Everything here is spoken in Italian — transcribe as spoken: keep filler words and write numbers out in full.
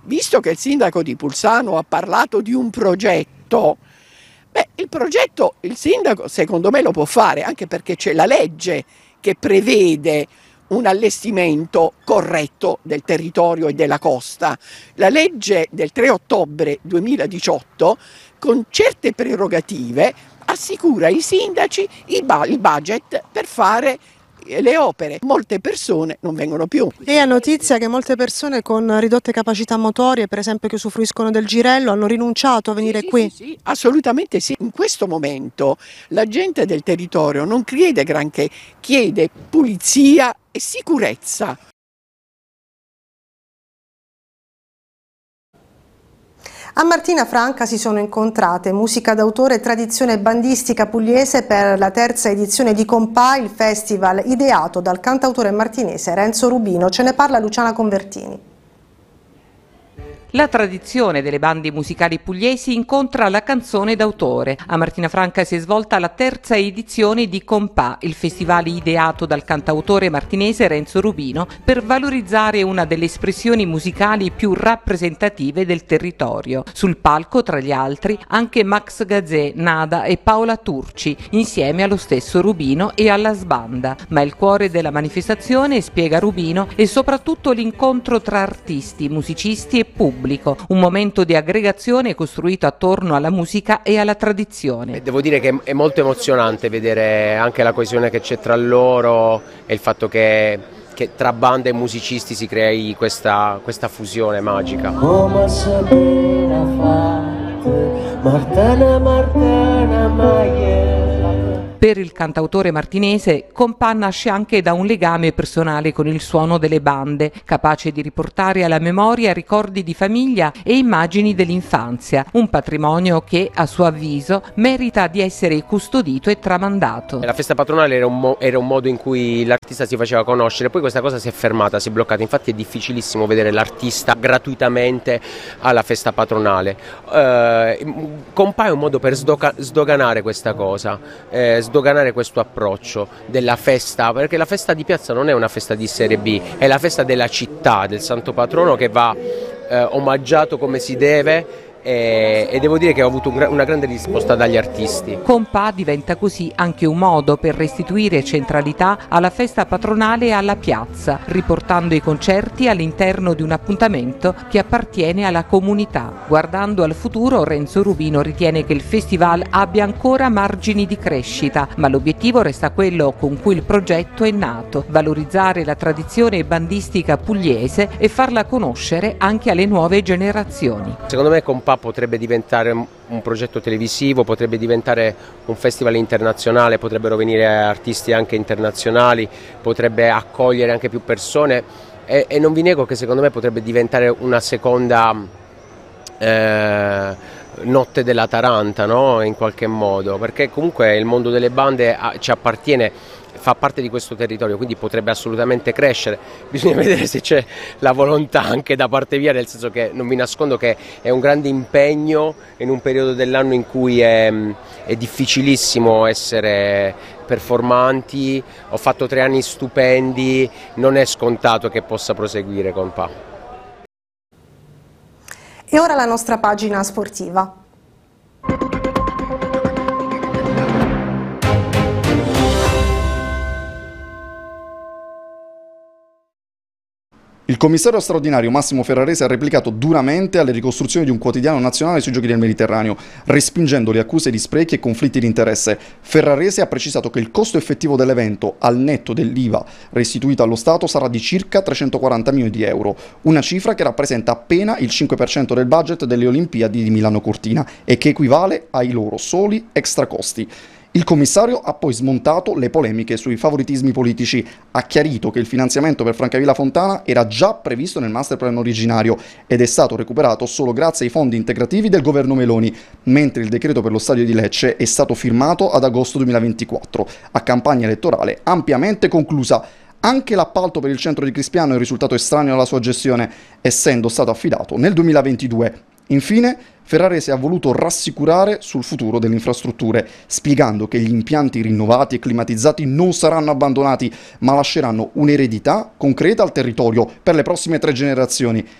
visto che il sindaco di Pulsano ha parlato di un progetto, beh, il progetto il sindaco secondo me lo può fare, anche perché c'è la legge che prevede un allestimento corretto del territorio e della costa. La legge del tre ottobre duemiladiciotto, con certe prerogative, assicura ai sindaci il, ba- il budget per fare le opere. Molte persone non vengono più. Lei ha notizia che molte persone con ridotte capacità motorie, per esempio che usufruiscono del girello, hanno rinunciato a venire sì, qui? Sì, sì, assolutamente sì. In questo momento la gente del territorio non chiede granché, chiede pulizia e sicurezza. A Martina Franca si sono incontrate musica d'autore e tradizione bandistica pugliese per la terza edizione di Compà, il festival ideato dal cantautore martinese Renzo Rubino. Ce ne parla Luciana Convertini. La tradizione delle bande musicali pugliesi incontra la canzone d'autore. A Martina Franca si è svolta la terza edizione di Compà, il festival ideato dal cantautore martinese Renzo Rubino per valorizzare una delle espressioni musicali più rappresentative del territorio. Sul palco, tra gli altri, anche Max Gazzè, Nada e Paola Turci, insieme allo stesso Rubino e alla sbanda. Ma il cuore della manifestazione, spiega Rubino, è soprattutto l'incontro tra artisti, musicisti e pubblico. Un momento di aggregazione costruito attorno alla musica e alla tradizione. Devo dire che è molto emozionante vedere anche la coesione che c'è tra loro e il fatto che, che tra bande e musicisti si crei questa, questa fusione magica. Per il cantautore martinese, Compà nasce anche da un legame personale con il suono delle bande, capace di riportare alla memoria ricordi di famiglia e immagini dell'infanzia, un patrimonio che, a suo avviso, merita di essere custodito e tramandato. La festa patronale era un, mo- era un modo in cui l'artista si faceva conoscere, poi questa cosa si è fermata, si è bloccata, infatti è difficilissimo vedere l'artista gratuitamente alla festa patronale. Eh, Compà è un modo per sdoca- sdoganare questa cosa, eh, sdoganare questo approccio della festa, perché la festa di piazza non è una festa di serie B, è la festa della città, del santo patrono che va eh, omaggiato come si deve. E, e devo dire che ho avuto un, una grande risposta dagli artisti. Compà diventa così anche un modo per restituire centralità alla festa patronale e alla piazza, riportando i concerti all'interno di un appuntamento che appartiene alla comunità. Guardando al futuro, Renzo Rubino ritiene che il festival abbia ancora margini di crescita, ma l'obiettivo resta quello con cui il progetto è nato: valorizzare la tradizione bandistica pugliese e farla conoscere anche alle nuove generazioni. Secondo me Compà potrebbe diventare un progetto televisivo, potrebbe diventare un festival internazionale, potrebbero venire artisti anche internazionali, potrebbe accogliere anche più persone e, e non vi nego che secondo me potrebbe diventare una seconda eh, notte della Taranta, no? In qualche modo, perché comunque il mondo delle bande a, ci appartiene, fa parte di questo territorio, quindi potrebbe assolutamente crescere. Bisogna vedere se c'è la volontà anche da parte mia, nel senso che non vi nascondo che è un grande impegno in un periodo dell'anno in cui è, è difficilissimo essere performanti. Ho fatto tre anni stupendi, non è scontato che possa proseguire Compà. E ora la nostra pagina sportiva. Il commissario straordinario Massimo Ferrarese ha replicato duramente alle ricostruzioni di un quotidiano nazionale sui Giochi del Mediterraneo, respingendo le accuse di sprechi e conflitti di interesse. Ferrarese ha precisato che il costo effettivo dell'evento, al netto dell'I V A restituita allo Stato, sarà di circa trecentoquaranta milioni di euro, una cifra che rappresenta appena il cinque per cento del budget delle Olimpiadi di Milano Cortina e che equivale ai loro soli extracosti. Il commissario ha poi smontato le polemiche sui favoritismi politici, ha chiarito che il finanziamento per Francavilla Fontana era già previsto nel masterplan originario ed è stato recuperato solo grazie ai fondi integrativi del governo Meloni, mentre il decreto per lo stadio di Lecce è stato firmato ad agosto duemilaventiquattro, a campagna elettorale ampiamente conclusa. Anche l'appalto per il centro di Crispiano è risultato estraneo alla sua gestione, essendo stato affidato nel duemilaventidue. Infine, Ferrarese ha voluto rassicurare sul futuro delle infrastrutture, spiegando che gli impianti rinnovati e climatizzati non saranno abbandonati, ma lasceranno un'eredità concreta al territorio per le prossime tre generazioni